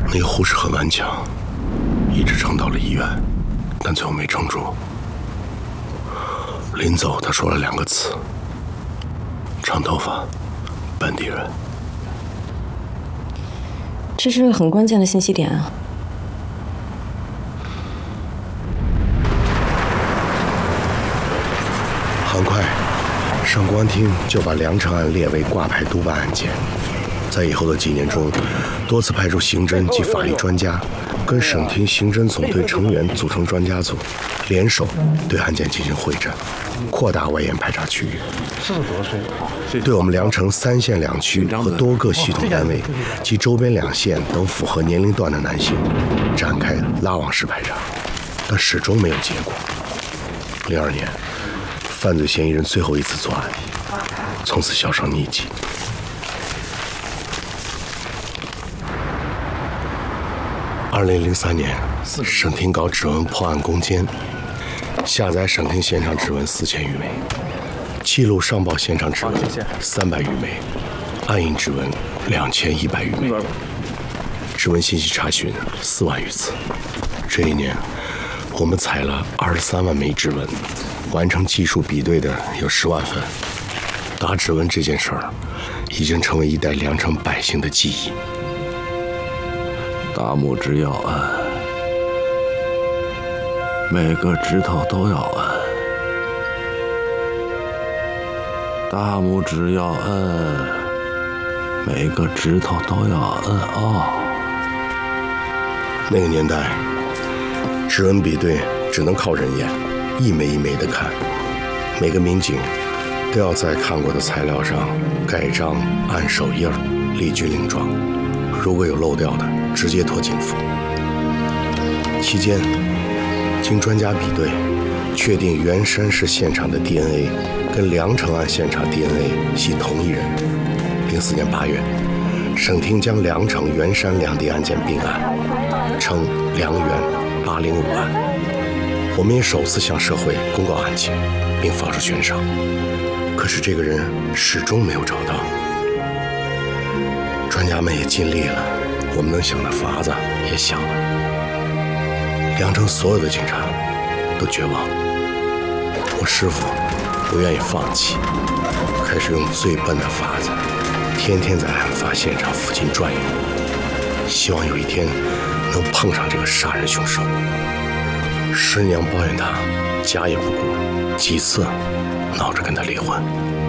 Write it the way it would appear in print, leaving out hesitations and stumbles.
那个护士很顽强，一直撑到了医院，但最后没撑住。临走，他说了2个字：长头发，本地人。 这是个很关键的信息点啊。 很快，上公安厅就把梁成案列为挂牌督办案件。在以后的几年中，多次派出刑侦及法医专家，跟省厅刑侦总队成员组成专家组，联手对案件进行会诊，扩大外延排查区域。对我们梁城3县2区和多个系统单位及周边2县等符合年龄段的男性展开拉网式排查，但始终没有结果。02年，犯罪嫌疑人最后一次作案，从此销声匿迹。2003年，省厅搞指纹破案攻坚，下载省厅现场指纹4000余枚，记录上报现场指纹300余枚，暗印指纹2100余枚，指纹信息查询4万余次。这一年，我们采了23万枚指纹，完成技术比对的有10万份。打指纹这件事儿，已经成为一代梁城百姓的记忆。 大拇指要按，每个指头都要按。大拇指要按，每个指头都要按啊。 那个年代，指纹比对只能靠人眼，一枚一枚的看，每个民警都要在看过的材料上盖章、按手印、立军令状，如果有漏掉的，直接拖警府。期间，经专家比对，确定元山市现场的 DNA 跟梁城案现场 DNA 系同一人。04年8月，省厅将梁城、元山2地案件并案，称梁元805案。我们也首次向社会公告案情，并发出悬赏。可是这个人始终没有找到。专家们也尽力了，我们能想的法子也想了。梁城所有的警察都绝望了。我师傅不愿意放弃，开始用最笨的法子，天天在案发现场附近转悠，希望有一天能碰上这个杀人凶手。师娘抱怨他家也不顾，几次闹着跟他离婚。